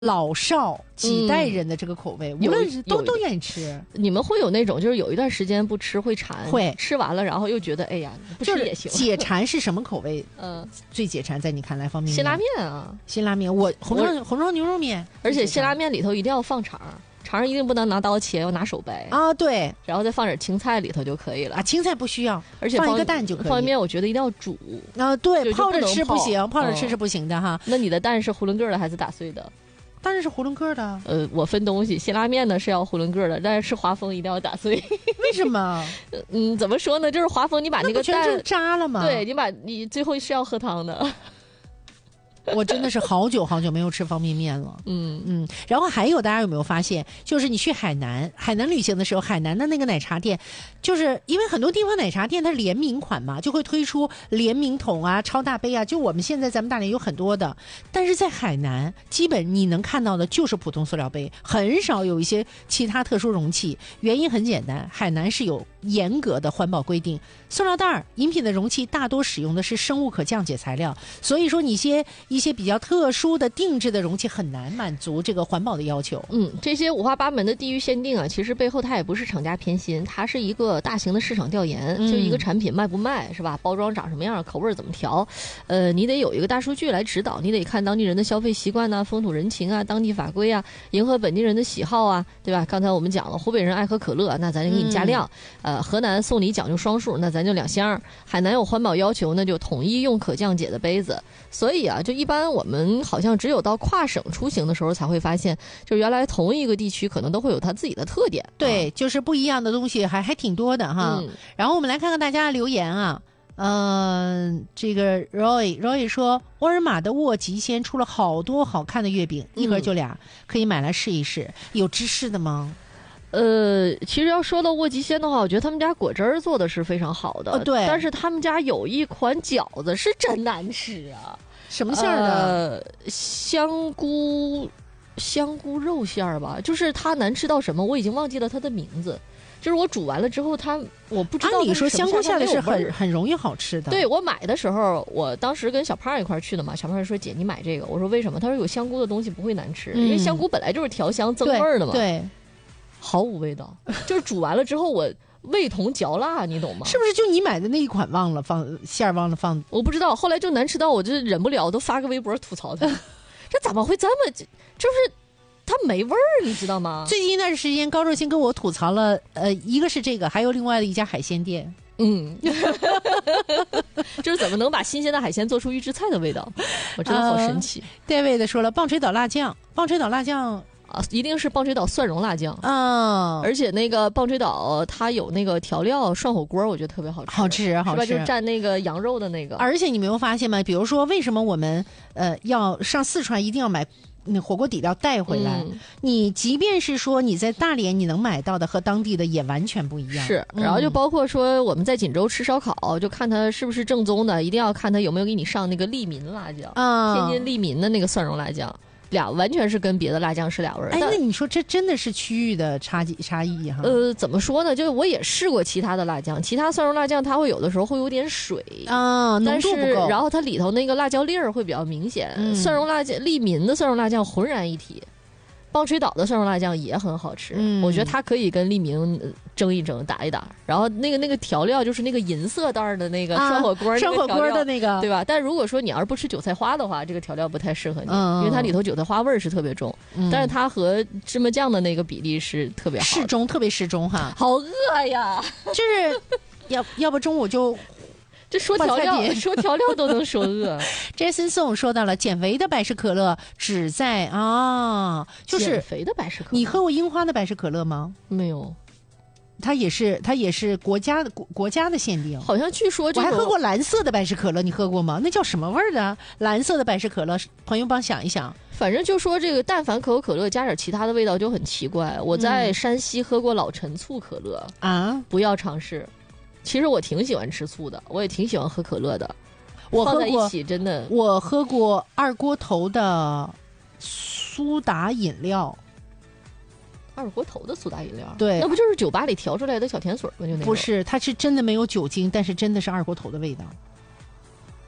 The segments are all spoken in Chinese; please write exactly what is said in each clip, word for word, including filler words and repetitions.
老少几代人的这个口味，嗯、无论是都都愿意吃。 你们会有那种就是有一段时间不吃会馋， 会吃完了然后又觉得哎呀不吃也行。 就是、解馋是什么口味？嗯，最解馋在你看来方便面？ 辛拉面啊， 辛拉面，我红烧红烧牛肉面， 而且辛拉面里头一定要放肠。肠一定不能拿刀切，要拿手掰啊！对， 然后再放点青菜里头就可以了啊。青菜不需要， 而且放一个蛋就可以。 方便面我觉得一定要煮啊，对，泡着吃不行，泡着吃是不行的哈。 那你的蛋是囫囵个的还是打碎的？ 当然是囫囵个的。 呃，我分东西，辛拉面呢是要囫囵个的，但是吃华丰一定要打碎。 为什么？ 嗯，怎么说呢？就是华丰你把那个蛋就渣了吗？ 对，你把你最后是要喝汤的。 我真的是好久好久没有吃方便面了，嗯嗯。然后还有大家有没有发现，就是你去海南海南旅行的时候，海南的那个奶茶店，就是因为很多地方奶茶店它联名款嘛，就会推出联名桶啊、超大杯啊，就我们现在咱们大连有很多的，但是在海南基本你能看到的就是普通塑料杯，很少有一些其他特殊容器。原因很简单，海南是有严格的环保规定，塑料袋饮品的容器大多使用的是生物可降解材料，所以说你些一些比较特殊的定制的容器很难满足这个环保的要求。 嗯，这些五花八门的地域限定啊，其实背后它也不是厂家偏心，它是一个大型的市场调研，嗯、就一个产品卖不卖是吧？包装长什么样，口味怎么调，呃，你得有一个大数据来指导，你得看当地人的消费习惯啊、风土人情啊、当地法规啊，迎合本地人的喜好啊，对吧？刚才我们讲了，湖北人爱喝可乐，那咱就给你加量；嗯、呃，河南送礼讲究双数，那咱就两箱；海南有环保要求，那就统一用可降解的杯子。所以啊，就一般我们好像只有到跨省出行的时候才会发现，就原来同一个地区可能都会有它自己的特点。 对，啊、就是不一样的东西还还挺多的哈。嗯、然后我们来看看大家的留言啊。嗯、呃，这个 Roy Roy 说，沃尔玛的沃吉鲜出了好多好看的月饼，一盒就俩，嗯、可以买来试一试。有芝士的吗？ 呃，其实要说到沃吉鲜的话，我觉得他们家果汁儿做的是非常好的， 哦、对。 但是他们家有一款饺子是真难吃啊。 什么馅儿的？ 呃，香菇香菇肉馅儿吧，就是它难吃到什么，我已经忘记了它的名字。就是我煮完了之后，它我不知道。 按理说香菇馅的是很很容易好吃的。 对，我买的时候，我当时跟小胖一块去的嘛，小胖说：“姐，你买这个。”我说：“为什么？”他说：“有香菇的东西不会难吃，嗯、因为香菇本来就是调香增味儿的嘛。” 对。对， 毫无味道，就是煮完了之后我味同嚼蜡，你懂吗？ 是不是就你买的那一款忘了放馅儿，忘了放？ 我不知道，后来就难吃到我就忍不了，我都发个微博吐槽他，这怎么会这么就是它没味儿，你知道吗？ 最近一段时间，高若欣跟我吐槽了，呃，一个是这个，还有另外的一家海鲜店。 嗯，就是怎么能把新鲜的海鲜做出预制菜的味道？我真的好神奇。 呃、David 说了，棒槌岛辣酱，棒槌岛辣酱。 啊，一定是棒槌岛蒜蓉辣酱啊、哦！ 而且那个棒槌岛它有那个调料涮火锅，我觉得特别好吃， 好吃，好吃， 是吧？就蘸那个羊肉的那个。 而且你没有发现吗？比如说，为什么我们呃要上四川一定要买那火锅底料带回来？嗯、你即便是说你在大连你能买到的和当地的也完全不一样。 是，然后就包括说我们在锦州吃烧烤，就看它是不是正宗的，一定要看它有没有给你上那个利民辣酱啊，天津利民的那个蒜蓉辣酱。俩完全是跟别的辣酱是俩味儿。 哎，那你说这真的是区域的差异差异哈？ 呃，怎么说呢？就是我也试过其他的辣酱，其他蒜蓉辣酱它会有的时候会有点水啊，浓度不够， 然后它里头那个辣椒粒儿会比较明显。嗯、蒜蓉辣酱利民的蒜蓉辣酱浑然一体。棒槌岛的蒜蓉辣酱也很好吃，嗯、我觉得它可以跟利民争一争，打一打。然后那个那个调料就是那个银色袋的那个涮火锅， 涮、啊、火锅的那个， 对吧？但如果说你要是不吃韭菜花的话，这个调料不太适合你，嗯、因为它里头韭菜花味儿是特别重。嗯、但是它和芝麻酱的那个比例是特别好， 适中，特别适中哈。 好饿呀！ 就是要要不中午就。 这说调料，说调料都能说饿。 Jason Song 说到了减肥的百事可乐，只在啊，就是减肥的百事可乐。 你喝过樱花的百事可乐吗？ 没有， 它也是它也是国家的国国家的限定。 好像据说这我还喝过蓝色的百事可乐，你喝过吗？那叫什么味儿的？蓝色的百事可乐，朋友帮想一想。 反正就说这个，但凡可口可乐加点其他的味道就很奇怪。我在山西喝过老陈醋可乐啊，不要尝试。其实我挺喜欢吃醋的，我也挺喜欢喝可乐的。 我喝过， 放在一起真的。 我喝过二锅头的苏打饮料。 二锅头的苏打饮料， 对， 那不就是酒吧里调出来的小甜水吗？就那种。 不是，它是真的没有酒精，但是真的是二锅头的味道。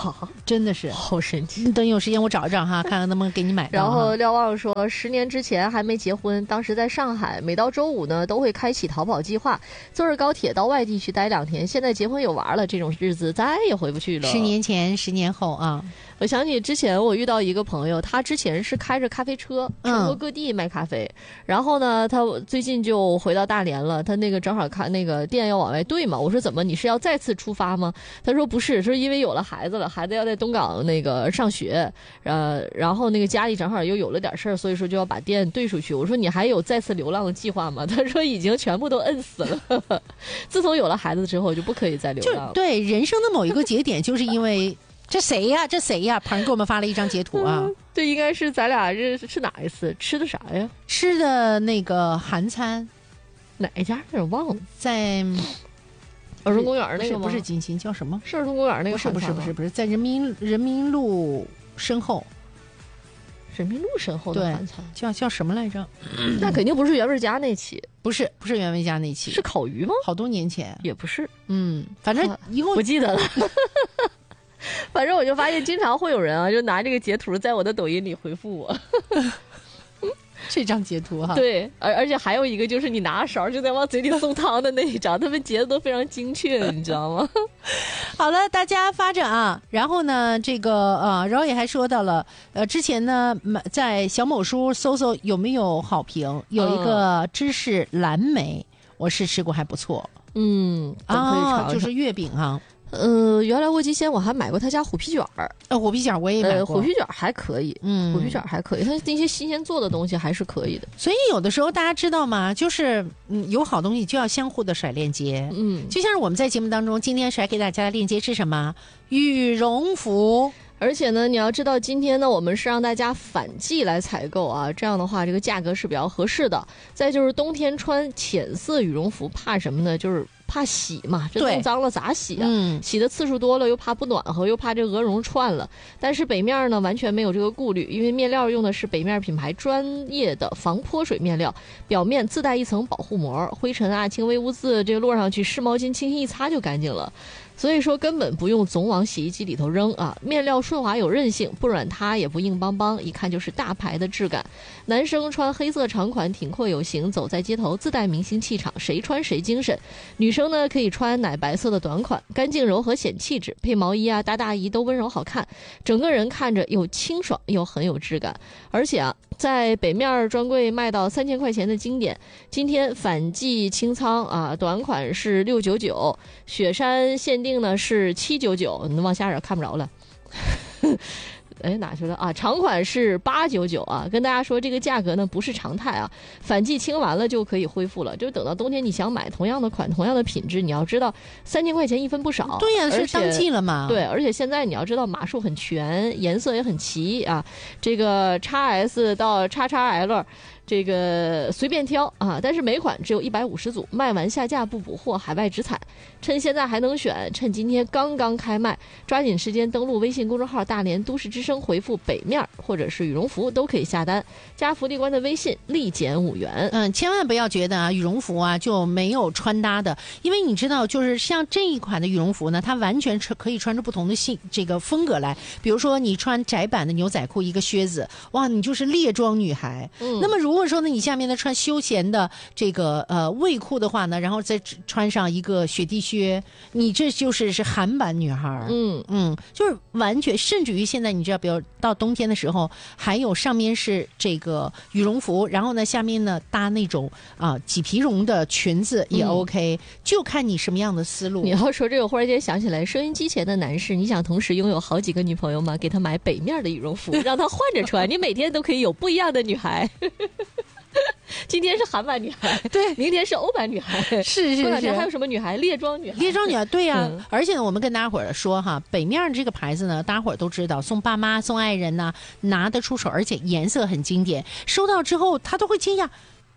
哇， 真的是好神奇。 等有时间我找一找哈，看看能不能给你买到。 然后廖旺说，十年之前还没结婚，当时在上海，每到周五呢都会开启淘宝计划，坐着高铁到外地去待两天。现在结婚有娃了，这种日子再也回不去了。 十年前，十年后啊。 我想起之前我遇到一个朋友，他之前是开着咖啡车，全国各地卖咖啡。嗯、然后呢，他最近就回到大连了。他那个正好看那个店要往外兑嘛，我说怎么你是要再次出发吗？他说不是，说因为有了孩子了，孩子要在东港那个上学，呃，然后那个家里正好又有了点事儿，所以说就要把店兑出去。我说你还有再次流浪的计划吗？他说已经全部都摁死了。自从有了孩子之后，就不可以再流浪了。 对，人生的某一个节点，就是因为。这谁呀？这谁呀？朋友给我们发了一张截图啊！ 嗯、这应该是咱俩这是哪一次吃的啥呀？ 吃的那个韩餐， 哪一家有点忘了， 在儿童公园那个吗？ 不是金星，叫什么？ 是儿童公园那个？ 不是不是不是不是，在人民人民路身后， 人民路身后的韩餐叫叫什么来着？ 那肯定不是原味家那期， 不是不是原味家那期， 是烤鱼吗？ 好多年前也不是， 嗯，反正一共不记得了。反正我就发现，经常会有人啊，就拿这个截图在我的抖音里回复我。 这张截图哈， 对，而而且还有一个就是你拿勺就在往嘴里送汤的那一张，他们截的都非常精确，你知道吗？ 好了，大家发着啊，然后呢，这个呃，然后也还说到了，呃，之前呢，在小某书搜搜有没有好评，有一个芝士蓝莓，嗯、我试吃过，还不错。 嗯， 啊，就是月饼啊。 呃，原来沃吉鲜我还买过他家虎皮卷儿， 呃，虎皮卷我也买过， 呃、虎皮卷还可以，嗯，虎皮卷还可以，它那些新鲜做的东西还是可以的。 所以有的时候大家知道吗？就是嗯，有好东西就要相互的甩链接，嗯，就像是我们在节目当中今天甩给大家的链接是什么？羽绒服。 而且呢，你要知道，今天呢，我们是让大家反季来采购啊，这样的话，这个价格是比较合适的。再就是冬天穿浅色羽绒服，怕什么呢？就是怕洗嘛，这弄脏了咋洗啊？嗯、洗的次数多了，又怕不暖和，又怕这鹅绒串了。但是北面呢，完全没有这个顾虑，因为面料用的是北面品牌专业的防泼水面料，表面自带一层保护膜，灰尘啊、轻微污渍这个落上去，湿毛巾轻轻一擦就干净了。所以说根本不用总往洗衣机里头扔啊！面料顺滑有韧性，不软塌也不硬邦邦，一看就是大牌的质感。男生穿黑色长款挺阔有型，走在街头自带明星气场，谁穿谁精神。女生呢可以穿奶白色的短款，干净柔和显气质，配毛衣啊、搭大衣都温柔好看，整个人看着又清爽又很有质感。而且啊，在北面专柜卖到三千块钱的经典，今天反季清仓啊，短款是六九九，雪山限定呢是七九九，你往下点看不着了。哎，哪去了啊？长款是八九九啊，跟大家说这个价格呢不是常态啊，反季清完了就可以恢复了，就等到冬天你想买同样的款、同样的品质，你要知道三千块钱一分不少。 对呀、啊，是当季了嘛。 对，而且现在你要知道码数很全，颜色也很齐啊，这个 X S 到 X X L。这个随便挑啊，但是每款只有一百五十组，卖完下架不补货，海外直采。趁现在还能选，趁今天刚刚开卖，抓紧时间登录微信公众号大连都市之声，回复北面或者是羽绒服都可以下单，加福利官的微信立减五元。 嗯，千万不要觉得啊羽绒服啊就没有穿搭的，因为你知道，就是像这一款的羽绒服呢，它完全可以穿出不同的性这个风格来。比如说你穿窄版的牛仔裤，一个靴子，哇，你就是猎装女孩。嗯，那么如果说呢，你下面呢穿休闲的这个呃卫裤的话呢，然后再穿上一个雪地靴，你这就是是韩版女孩。嗯嗯，就是完全，甚至于现在你知道，比如到冬天的时候，还有上面是这个羽绒服，然后呢下面呢搭那种啊麂皮绒的裙子也 OK，、嗯、就看你什么样的思路。 你要说这个，忽然间想起来，收音机前的男士，你想同时拥有好几个女朋友吗？给他买北面的羽绒服，让他换着穿，你每天都可以有不一样的女孩。今天是韩版女孩， 对， 明天是欧版女孩， 是是是。 过两天还有什么女孩？猎装女孩， 猎装女孩，对呀、啊嗯。而且呢，我们跟大家伙儿说哈，北面这个牌子呢，大家伙儿都知道，送爸妈、送爱人呐、啊，拿得出手，而且颜色很经典。收到之后，他都会惊讶，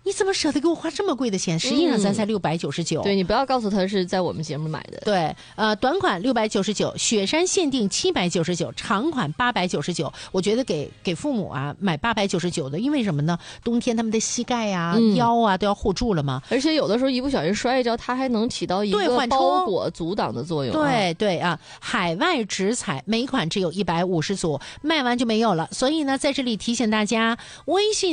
你怎么舍得给我花这么贵的钱？实际上咱才六百九十九。 对，你不要告诉他是在我们节目买的。 对，呃，短款六百九十九，雪山限定七百九十九，长款八百九十九。我觉得给给父母啊买八百九十九的，因为什么呢？冬天他们的膝盖啊、嗯、腰啊都要护住了嘛。 而且有的时候一不小心摔一跤，它还能起到一个包裹阻挡的作用、啊。 对对啊，海外直采每款只有一百五十组，卖完就没有了。所以呢，在这里提醒大家，微信。